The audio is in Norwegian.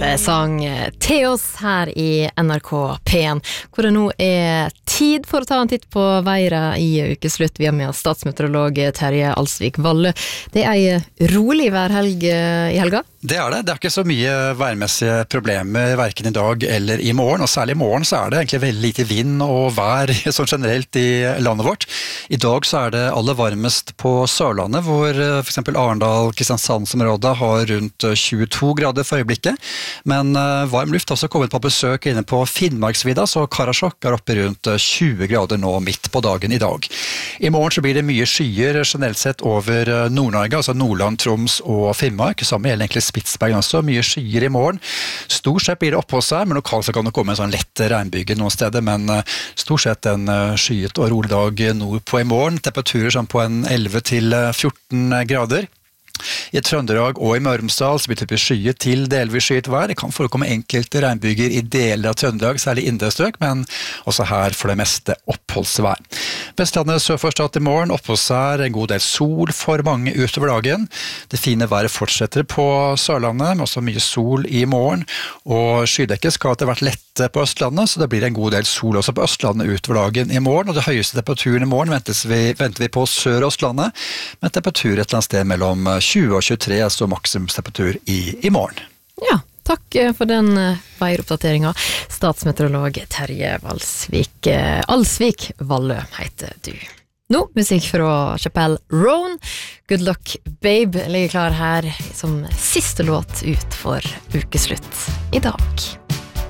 sang til oss her i NRK P1, hvor det nå tid for å ta en titt på været i ukeslutt. Vi har med oss statsmeteorolog Terje Alsvik Valle. Det rolig værhelg i helga? Det det ikke så mye værmessige problemer hverken i dag eller i morgen, og særlig i morgen så det egentlig veldig lite vind og vær sånn generelt i landet vårt. I dag så det aller varmest på Sørlandet, hvor for eksempel Arendal, Kristiansandsområdet har rundt 22 grader for øyeblikket, men varm luft har også kommet på besøk inne på Finnmarksvidda, så Karasjok oppe rundt 20 grader nå midt på dagen i dag. I morgen så blir det mye skyer generelt sett over Nord-Norge, altså Nordland, Troms og Finnmark, samme gjelder egentlig Spitsbergen også, mye skyer i morgen. Stort sett blir det oppå seg, men lokalt så kan det komme en sånn lett regnbyge noen steder, men stort sett en skyet og rolig dag nordpå i morgen. Temperaturer sånn på en 11 til 14 grader. I Trøndelag og i Møre og Romsdal så blir det skyet til delvis skyet vær. Det kan forekomme enkelte regnbyger i deler av Trøndelag, særlig indre strøk, men også her for det meste oppholdsvær. Vestlandet sør for Stad i morgen, oppholdsvær, en god del sol for mange utover dagen. Det fine været fortsetter på Sørlandet, med også mye sol i morgen, og skydekket skal etter hvert lette på Østlandet, så det blir en god del sol også på Østlandet utover dagen i morgen, og det høyeste temperaturen i morgen venter vi på Sør-Østlandet, med temperatur et eller annet sted mellom 20 og 23, så maksimumstemperatur i morgen. Ja, takk for den væroppdateringen. Statsmeteorolog Terje Alsvik Valle heter du. Nå, musikk fra Chappelle Roan. Good Luck Babe ligger klar her som siste låt ut for ukeslutt i dag.